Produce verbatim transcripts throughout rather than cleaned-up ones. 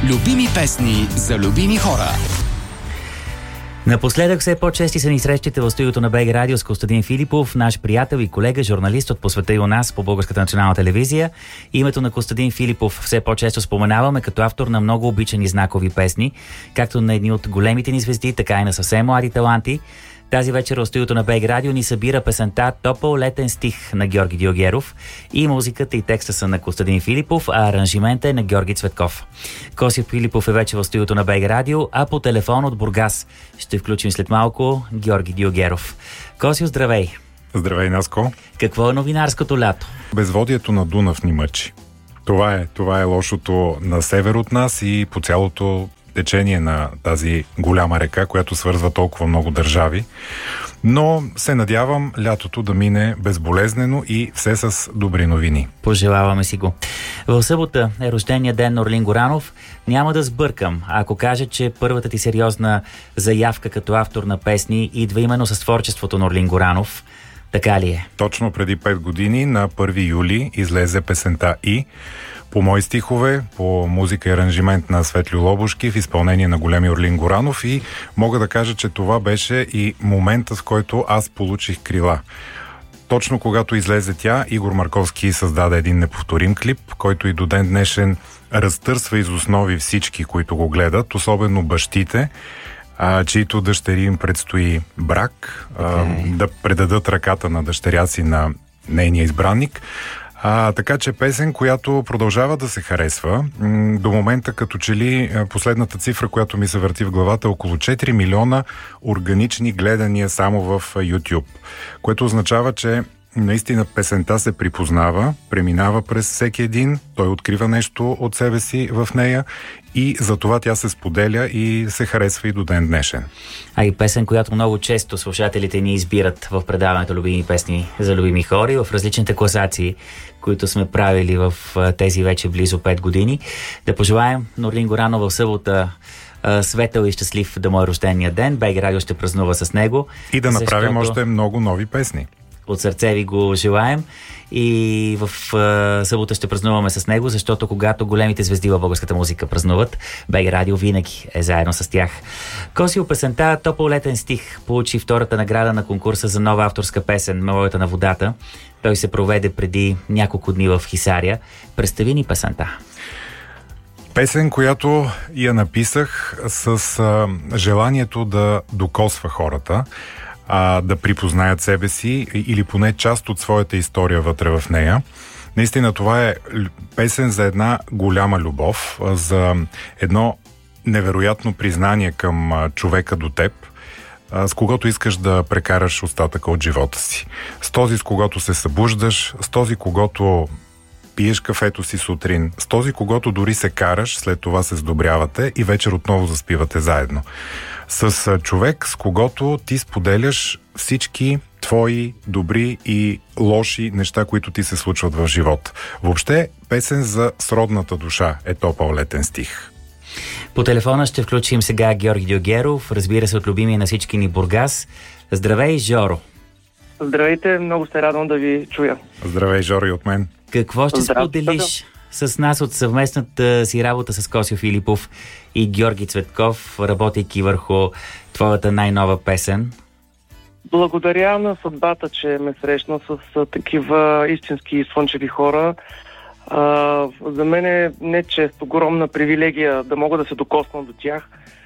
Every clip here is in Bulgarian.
Любими песни за любими хора. Напоследък все по-чести са ни срещите в студиото на БГ Радио с Костадин Филипов, наш приятел и колега, журналист от По света и у нас по Българската национална телевизия. Името на Костадин Филипов все по-често споменаваме като автор на много обичани знакови песни, както на едни от големите ни звезди, така и на съвсем млади таланти. Тази вечер в студиото на БГ Радио ни събира песента "Топъл летен стих" на Георги Дюгеров. И музиката и текста са на Костадин Филипов, а аранжимента е на Георги Цветков. Коси Филипов е вече в студиото на БГ Радио, а по телефон от Бургас ще включим след малко Георги Дюгеров. Косио, здравей! Здравей, Наско! Какво е новинарското лято? Безводието на Дунав ни мъчи. Това е, това е лошото на север от нас и по цялото течение на тази голяма река, която свързва толкова много държави. Но се надявам лятото да мине безболезнено и все с добри новини. Пожелаваме си го. В събота е рождения ден на Орлин Горанов. Няма да сбъркам, ако кажа, че първата ти сериозна заявка като автор на песни идва именно с творчеството на Орлин Горанов. Така ли е? Точно преди пет години, на първи юли, излезе песента "И", по мои стихове, по музика и аранжимент на Светлю Лобушки в изпълнение на големи Орлин Горанов, и мога да кажа, че това беше и момента, в който аз получих крила. Точно когато излезе тя, Игор Марковски създаде един неповторим клип, който и до ден днешен разтърсва из основи всички, които го гледат, особено бащите, а, чието дъщери им предстои брак, а, okay. да предадат ръката на дъщеря си на нейния избранник. А, така че песен, която продължава да се харесва. М- до момента, като че ли последната цифра, която ми се върти в главата, е около четири милиона органични гледания само в YouTube, което означава, че наистина песента се припознава, преминава през всеки един, той открива нещо от себе си в нея и за това тя се споделя и се харесва и до ден днешен. А и песен, която много често слушателите ни избират в предаването "Любими песни за любими хора" и в различните класации, които сме правили в тези вече близо пет години. Да пожелаем на Орлин Горанов в събота светъл и щастлив да му е рождения ден. БГ Радио ще празнува с него. И да направим още много нови песни. От сърце ви го желаем и в uh, събота ще празнуваме с него, защото когато големите звезди в българската музика празнуват, БГ Радио винаги е заедно с тях. Косио, песента "Топъл летен стих" получи втората награда на конкурса за нова авторска песен "Мелодията на водата". Той се проведе преди няколко дни в Хисаря. Представи ни песента. Песен, която я написах с а, желанието да докосва хората, а, да припознаят себе си или поне част от своята история вътре в нея. Наистина това е песен за една голяма любов, за едно невероятно признание към човека до теб, с когото искаш да прекараш остатъка от живота си. С този, с когото се събуждаш, с този, когото пиеш кафето си сутрин, с този, когото дори се караш, след това се сдобрявате и вечер отново заспивате заедно. С човек, с когото ти споделяш всички твои добри и лоши неща, които ти се случват в живота. Въобще, песен за сродната душа е "Топъл летен стих". По телефона ще включим сега Георги Дюгеров, разбира се, от любимия на всички ни Бургас. Здравей, Жоро! Здравейте, много се радвам да ви чуя. Здравей, Жоро, и от мен. Какво ще споделиш с нас от съвместната си работа с Косио Филипов и Георги Цветков, работейки върху твоята най-нова песен? Благодаря на съдбата, че ме срещна с такива истински слънчеви хора. А, за мен е не чест, огромна привилегия да мога да се докосна до тях,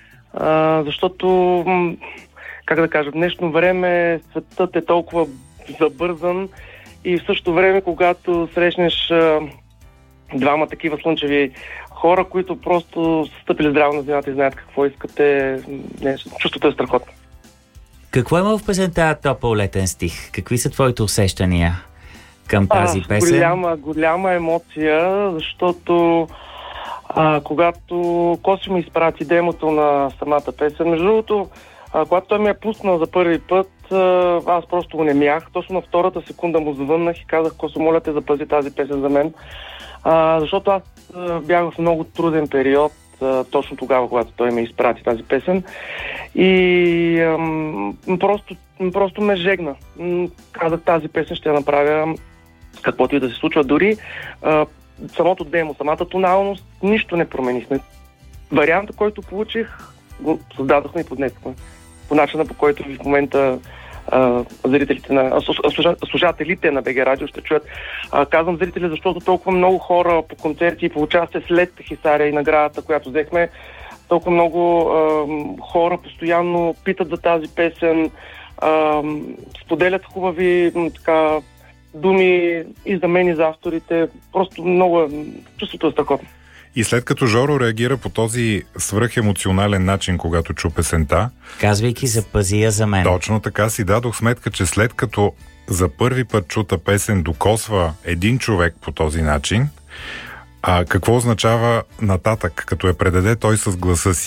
а, защото, как да кажа, в днешно време светът е толкова забързан и в същото време, когато срещнеш а, двама такива слънчеви хора, които просто са стъпили здраво на земята и знаят какво искате, не, чувството е страхотно. Какво има в песента "Топъл летен стих"? Какви са твоите усещания към тази а, песен? Голяма, голяма емоция, защото а, когато Коси ми изпрати демото на самата песен, между другото, а, когато той ми е пуснал за първи път, а, аз просто го немях. Точно на втората секунда му звъннах и казах: "Косо, моля те, запази тази песен за мен", а, защото аз а, бях в много труден период, а, точно тогава, когато той ми изпрати тази песен. И ам, просто, просто ме жегна. М, казах, тази песен ще я направя каквото и да се случва. Дори а, самото демо, самата тоналност, нищо не променихме. варианта, който получих, го създадохме и поднесохме. По начина, по който в момента а, зрителите на, а, служа, служателите на БГ Радио ще чуят. А, казвам зрители, защото толкова много хора по концерти и по участие след Хисаря и наградата, която взехме, толкова много а, хора постоянно питат за тази песен, а, споделят хубави м, така, думи и за мен, и за авторите. Просто много чувството е страхотно. И след като Жоро реагира по този свръхемоционален начин, когато чу песента, казвайки запази я за мен. Точно така си дадох сметка, че след като за първи път чута песен докосва един човек по този начин, а какво означава нататък, като я предаде той с гласа си?